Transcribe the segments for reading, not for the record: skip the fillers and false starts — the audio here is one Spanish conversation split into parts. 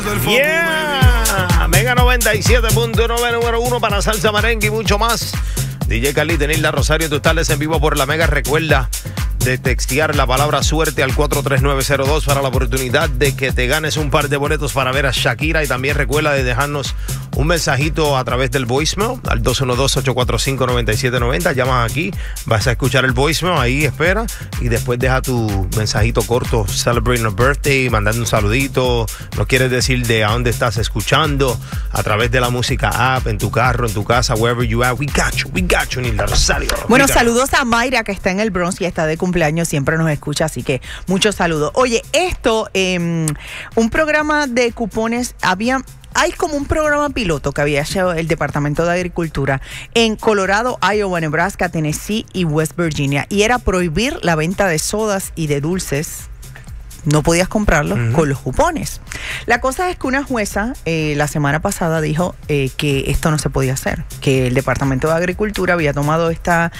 Yeah, Mega 97.9, número 1 para salsa, merengue y mucho más. DJ Carlito, Nilda Rosario, tus tardes en vivo por la Mega. Recuerda de textear la palabra suerte al 43902 para la oportunidad de que te ganes un par de boletos para ver a Shakira. Y también recuerda de dejarnos un mensajito a través del voicemail al 212-845-9790. Llamas aquí, vas a escuchar el voicemail, ahí espera y después deja tu mensajito corto, celebrating a birthday, mandando un saludito. Nos quieres decir de a dónde estás escuchando a través de la música app, en tu carro, en tu casa, wherever you are. We got you, Nilda Rosario. Bueno, saludos a Mayra, que está en el Bronx y está de cumpleaños, siempre nos escucha, así que muchos saludos. Oye, un programa de cupones, hay como un programa piloto que había hecho el Departamento de Agricultura en Colorado, Iowa, Nebraska, Tennessee y West Virginia, y era prohibir la venta de sodas y de dulces. No podías comprarlos con los cupones. La cosa es que una jueza la semana pasada dijo que esto no se podía hacer, que el Departamento de Agricultura había tomado esta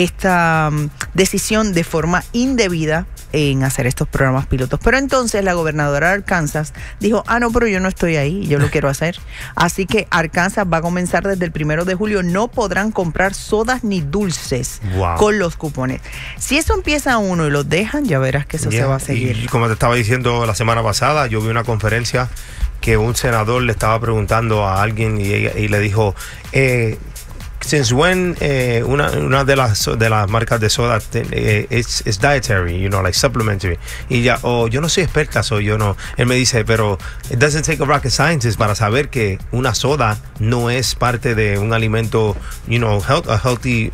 decisión de forma indebida en hacer estos programas pilotos. Pero entonces la gobernadora de Arkansas dijo, no, pero yo no estoy ahí, yo lo quiero hacer. Así que Arkansas va a comenzar desde el 1 de julio, no podrán comprar sodas ni dulces con los cupones. Si eso empieza uno y los dejan, ya verás que eso se va a seguir. Y como te estaba diciendo la semana pasada, yo vi una conferencia que un senador le estaba preguntando a alguien y le dijo, since when una de las marcas de soda es dietary, like supplementary, y ya, yo no soy experta, él me dice, pero it doesn't take a rocket scientist para saber que una soda no es parte de un alimento, healthy,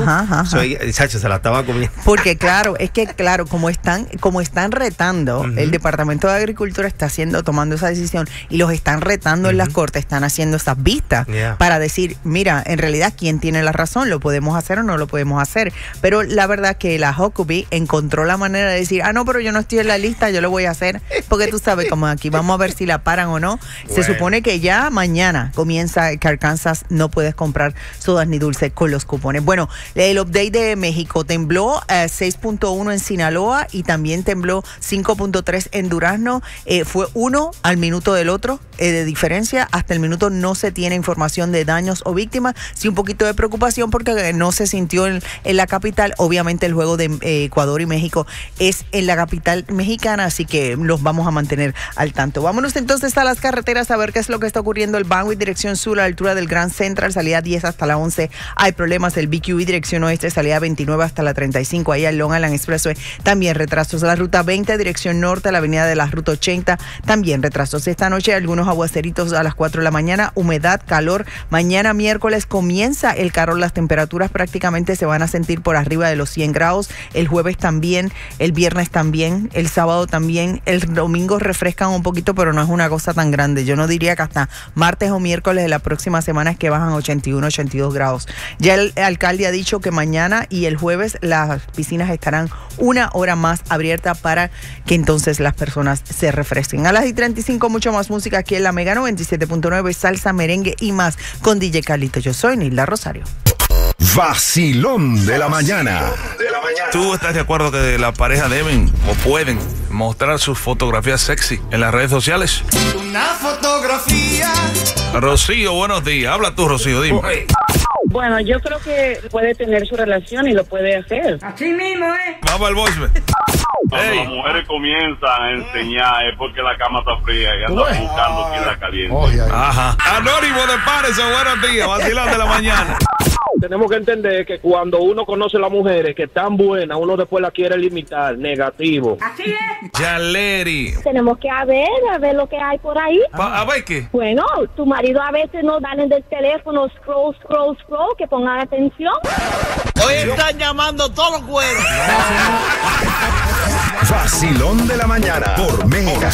Sacha se la estaba comiendo. Porque claro, como están retando, el Departamento de Agricultura está tomando esa decisión y los están retando en las cortes, están haciendo esas vistas para decir, mira, en realidad, ¿quién tiene la razón? ¿Lo podemos hacer o no lo podemos hacer? Pero la verdad que la Huckabee encontró la manera de decir, no, pero yo no estoy en la lista, yo lo voy a hacer, porque tú sabes, como aquí vamos a ver si la paran o no. Bueno. Se supone que ya mañana comienza que Arkansas no puedes comprar sodas ni dulces con los cupones. Bueno, el update de México tembló 6.1 en Sinaloa y también tembló 5.3 en Durazno. Fue 1 al minuto del otro de diferencia. Hasta el minuto no se tiene información de daños o víctimas. Sí, un poquito de preocupación porque no se sintió en la capital. Obviamente el juego de Ecuador y México es en la capital mexicana, así que los vamos a mantener al tanto. Vámonos entonces a las carreteras a ver qué es lo que está ocurriendo. El Banway dirección sur a la altura del Grand Central, salida 10 hasta la 11. Hay problemas. El BQE dirección oeste, salida 29 hasta la 35. Ahí al Long Island Expressway también retrasos. La ruta 20 dirección norte a la avenida de la ruta 80 también retrasos. Esta noche algunos aguaceritos a las 4 de la mañana, humedad, calor. Mañana miércoles comienza el calor, las temperaturas prácticamente se van a sentir por arriba de los 100 grados. El jueves también, el viernes también, el sábado también, el domingo refrescan un poquito, pero no es una cosa tan grande. Yo no diría que hasta martes o miércoles de la próxima semana es que bajan 81, 82 grados. Ya el alcalde ha dicho que mañana y el jueves las piscinas estarán 1 hora más abiertas para que entonces las personas se refresquen. A las 10:35 mucho más música aquí en la Mega 97.9, salsa, merengue y más con DJ Carlito. Yo soy Nilda Rosario. Vacilón de la mañana. ¿Tú estás de acuerdo que la pareja deben o pueden mostrar sus fotografías sexy en las redes sociales? Una fotografía. Rocío, buenos días. Habla tú, Rocío, dime. Bueno, yo creo que puede tener su relación y lo puede hacer. Así mismo, Vamos al voicemail. Cuando las mujeres comienzan a enseñar es porque la cama está fría y andan buscando quien la caliente. Ajá. Anónimo de Pares, buenos días. Vacilón de la mañana. Tenemos que entender que cuando uno conoce a las mujeres que están buenas, uno después la quiere limitar, negativo. Así es. Yaleri. Tenemos que a ver lo que hay por ahí. ¿A ver qué? Bueno, tu marido a veces no dan del teléfono, scroll, que pongan atención. Hoy están llamando todos los cueros. Vacilón de la mañana por Mega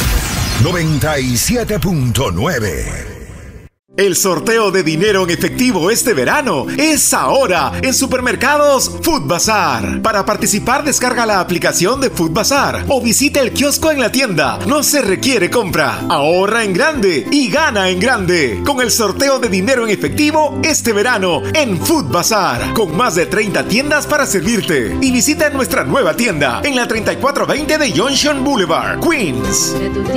97.9. El sorteo de dinero en efectivo este verano es ahora en Supermercados Food Bazaar. Para participar, descarga la aplicación de Food Bazaar o visita el kiosco en la tienda. No se requiere compra. Ahorra en grande y gana en grande con el sorteo de dinero en efectivo este verano en Food Bazaar, con más de 30 tiendas para servirte. Y visita nuestra nueva tienda en la 3420 de Junction Boulevard, Queens.